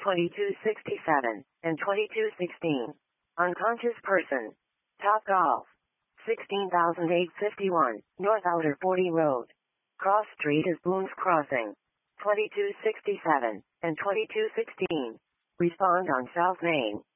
2267, and 2216. Unconscious person. Top Golf. 16,851, North Outer 40 Road. Cross Street is Boone's Crossing. 2267, and 2216. Respond on South Main.